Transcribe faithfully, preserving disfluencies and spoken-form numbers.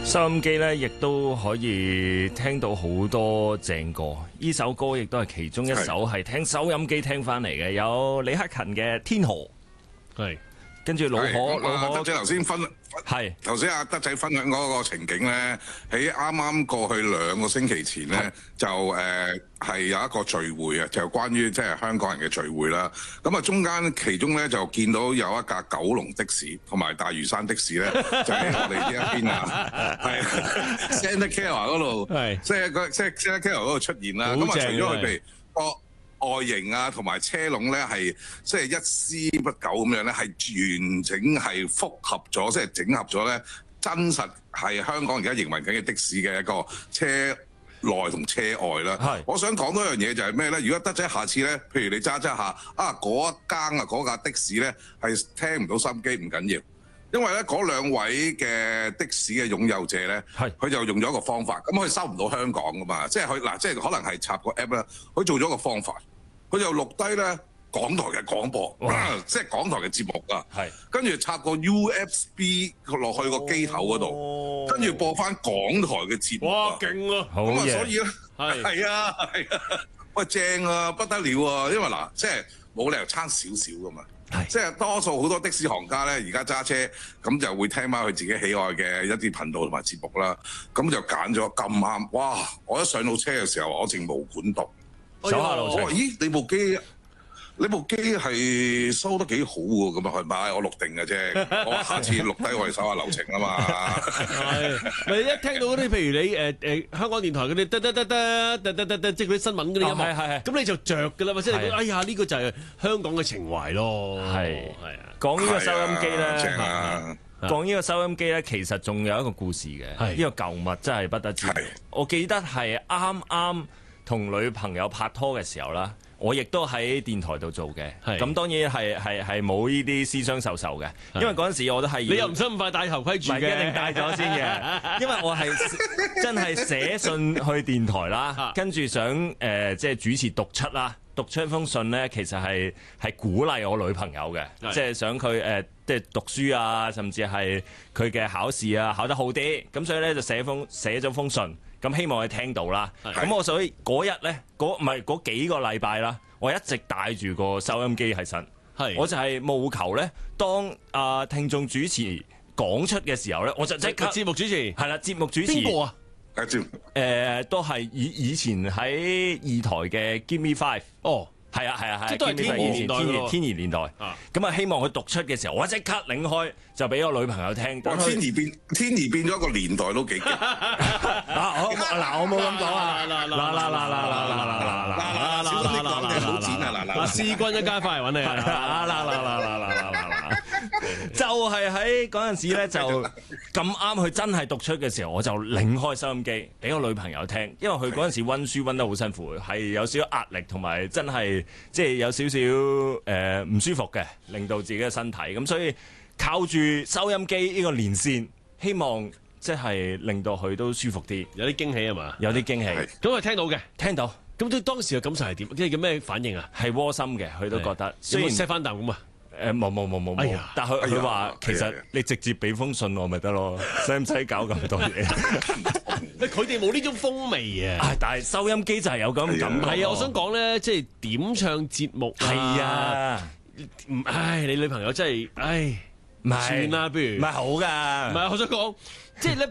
收音機咧，亦都可以聽到好多正歌。呢首歌亦都係其中一首係聽收音機聽翻嚟嘅，有李克勤嘅《天河》。係。跟住老可，老可德仔頭先分係頭先阿德仔分享嗰個情景咧，喺啱啱過去兩個星期前咧，就誒係、呃、有一個聚會啊，就關於即係香港人嘅聚會啦。咁啊，中間其中咧就見到有一架九龍的士同埋大嶼山的士咧，就喺我哋呢一邊啊，係 Santa Clara 嗰度，係即係個即係 Santa Clara 嗰度出現啦。咁啊，除咗佢哋個外形啊，同埋車籠咧，係即係一絲不苟咁樣咧，係完整係複合咗，即係整合咗咧，真實係香港而家營運緊嘅的士嘅一個車內同車外啦。係，我想講多樣嘢就係咩咧？如果德仔下次咧，譬如你揸揸下啊，嗰一間啊嗰架的士咧係聽唔到心機唔緊要。因為咧嗰兩位嘅的，的士嘅擁有者咧，佢就用咗一個方法，咁佢收唔到香港噶嘛，即係佢嗱，即係可能係插個 app 啦，佢做咗個方法，佢就錄低咧港台嘅廣播，即係港台嘅節目啊，跟住插個 U S B 落去個機頭嗰度，跟住播翻港台嘅節目。哇，勁啊！咁啊，所以咧係係啊係啊，喂正啊不得了啊，因為嗱，即係冇理由差少少噶嘛。即係多數好多的士行家咧，而家揸車咁就會聽翻佢自己喜愛嘅一啲頻道同埋節目啦。咁就揀咗咁啱，哇！我一上到車嘅時候，我淨無管動，手下留情。我話：咦，你部機你部機係收得幾好喎？咁啊，係咪？我錄定嘅啫。我話下次錄低我哋手下留情啊嘛。 係，你一聽到嗰啲，譬如你誒誒香港電台嗰啲，得得得得得得得得，即係嗰啲新聞嗰啲音樂，係係係。咁你就着㗎啦嘛，即係哎呀呢個就係香港嘅情懷咯。係係啊， 講呢個收音機咧，講呢個收音機咧，其實仲有一個故事嘅。呢個舊物真係不得之。我記得係啱啱同女朋友拍拖嘅時候啦。我亦都喺電台度做嘅，咁當然係係係冇呢啲私相授受嘅，因為嗰陣時我都係你又唔使咁快戴頭盔住嘅， 一定戴咗先嘅，因為我係真係寫信去電台啦，跟住想誒、呃、即係主持讀出啦，讀出一封信咧，其實係係鼓勵我女朋友嘅，即係想佢誒、呃、即係讀書啊，甚至係佢嘅考試啊考得好啲，咁所以咧就寫封寫咗封信。咁希望佢聽到啦。咁我所以嗰日咧，嗰唔係嗰幾個禮拜啦，我一直帶住個收音機喺身。係，我就係務求咧，當啊、呃、聽眾主持講出嘅時候咧，我就即刻節目主持係啦，節目主持邊個啊？ 誒、 呃，都係以以前喺二台嘅 Give Me Five。哦。係啊係啊係， 即都係天兒年代天兒天兒年代。咁啊，希望佢讀出嘅時候，我即刻擰開就俾我女朋友聽。 哇！天兒變天兒變咗一個年代都幾勁。 嗱我嗱我冇咁講啊！嗱嗱嗱嗱嗱嗱嗱嗱嗱嗱嗱小心啲講嘅好剪啊！嗱嗱嗱，思君一家翻嚟揾你啊！ 嗱嗱嗱嗱嗱嗱嗱就係喺嗰陣時咧，就咁啱佢真係讀出嘅時候，我就擰開收音機俾我女朋友聽，因為佢嗰陣時溫書溫得好辛苦，係有少少壓力，同埋真係即係有少少誒唔舒服嘅，令到自己嘅身體咁，所以靠住收音機呢個連線，希望即係令到佢都舒服啲， 有啲驚喜係嘛？ 有啲驚喜， 咁佢聽到嘅， 聽到。 咁佢當時嘅感受係點？即係叫咩反應啊？ 係窩心嘅，佢都覺得。 雖然 set 翻啖咁啊。 誒冇冇冇冇冇，但係佢佢話其實你直接俾封信我咪得咯，使唔使搞咁多嘢？ 佢哋冇呢種風味啊！ 但係收音機就係有咁感覺。 係啊，我想講咧，即係點唱節目啊！ 係啊， 唔唉，你女朋友真係唉，唔算啦，不如唔係好㗎。 唔係，我想講，即係咧。